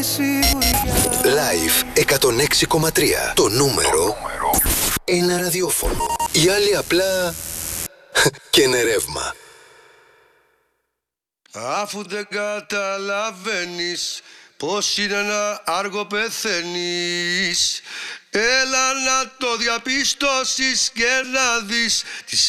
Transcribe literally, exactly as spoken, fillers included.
Live εκατόν έξι κόμμα τρία. Το νούμερο ένα ραδιόφωνο. Οι άλλοι απλά καίνε ρεύμα. Αφού δεν καταλαβαίνεις πως είναι να άργο πεθαίνεις, έλα να το διαπιστώσεις και να δεις τις